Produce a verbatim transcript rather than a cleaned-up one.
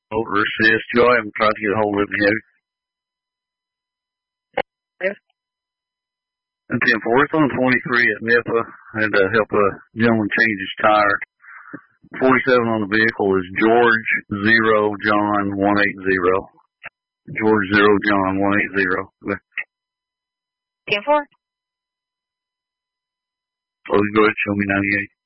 Over assist. Y'all haven't tried to get a hold of him yet. Yes. And ten four, it's on twenty-three at Nippa. Had to help a gentleman change his tire. forty-seven on the vehicle is George Zero John one eight zero. George Zero John one eight zero. ten four. Oh, go ahead, show me ninety-eight.